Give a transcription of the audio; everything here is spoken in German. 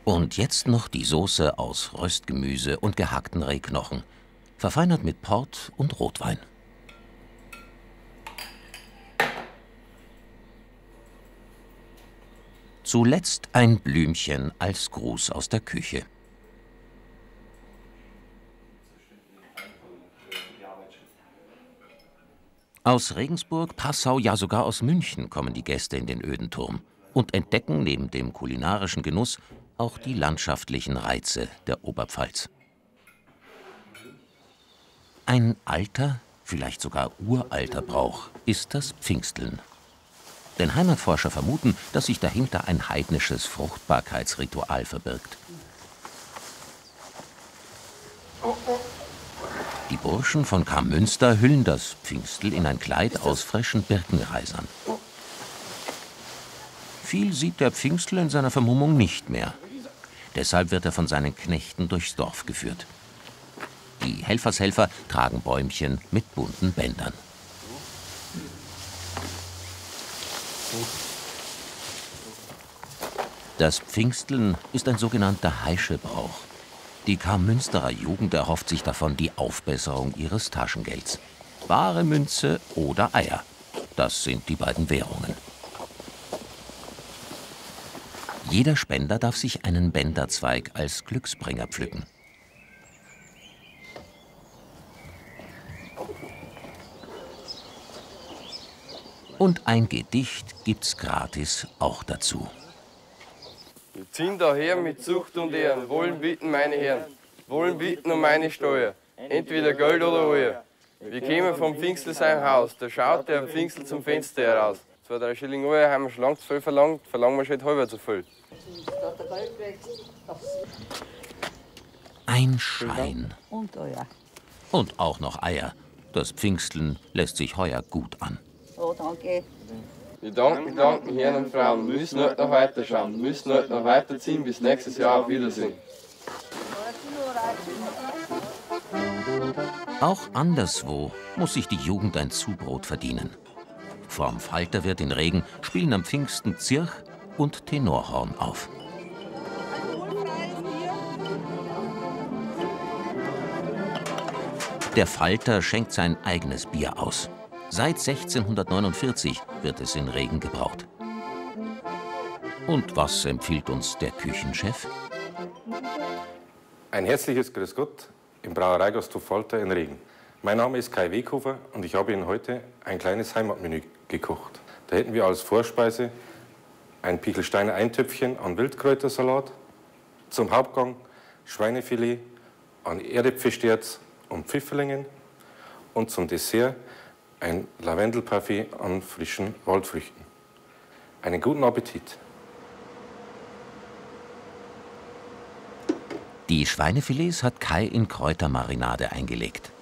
Und jetzt noch die Soße aus Röstgemüse und gehackten Rehknochen, verfeinert mit Port und Rotwein. Zuletzt ein Blümchen als Gruß aus der Küche. Aus Regensburg, Passau, ja sogar aus München kommen die Gäste in den Ödenturm und entdecken neben dem kulinarischen Genuss auch die landschaftlichen Reize der Oberpfalz. Ein alter, vielleicht sogar uralter Brauch ist das Pfingsteln. Denn Heimatforscher vermuten, dass sich dahinter ein heidnisches Fruchtbarkeitsritual verbirgt. Die Burschen von Karmünster hüllen das Pfingstel in ein Kleid aus frischen Birkenreisern. Viel sieht der Pfingstl in seiner Vermummung nicht mehr. Deshalb wird er von seinen Knechten durchs Dorf geführt. Die Helfershelfer tragen Bäumchen mit bunten Bändern. Das Pfingsteln ist ein sogenannter Heischebrauch. Die Karmünsterer Jugend erhofft sich davon die Aufbesserung ihres Taschengelds. Bare Münze oder Eier, das sind die beiden Währungen. Jeder Spender darf sich einen Bänderzweig als Glücksbringer pflücken. Und ein Gedicht gibt's gratis auch dazu. Wir ziehen daher mit Zucht und Ehren, wollen bitten, meine Herren, wollen bitten um meine Steuer, entweder Geld oder Euer. Wir kämen vom Pfingstel sein Haus, da schaut der Pfingstel zum Fenster heraus. 2-3 Schilling Euer haben wir schon lange zu viel verlangt, verlangen wir schon nicht halber zu viel. Ein Schein. Und Eier. Und auch noch Eier. Das Pfingsteln lässt sich heuer gut an. Oh, danke. Wir danken Herren und Frauen, müssen heute noch weiter schauen, müssen heute noch weiterziehen, bis nächstes Jahr auf Wiedersehen. Auch anderswo muss sich die Jugend ein Zubrot verdienen. Vorm Falterwirt in Regen spielen am Pfingsten Zirch und Tenorhorn auf. Der Falter schenkt sein eigenes Bier aus. Seit 1649 wird es in Regen gebraut. Und was empfiehlt uns der Küchenchef? Ein herzliches Grüß Gott im Brauereigasthof Falter in Regen. Mein Name ist Kai Weghofer und ich habe Ihnen heute ein kleines Heimatmenü gekocht. Da hätten wir als Vorspeise ein Pichelsteiner Eintöpfchen an Wildkräutersalat, zum Hauptgang Schweinefilet an Erdäpfelsterz und Pfifferlingen und zum Dessert ein Lavendelparfait an frischen Waldfrüchten. Einen guten Appetit! Die Schweinefilets hat Kai in Kräutermarinade eingelegt.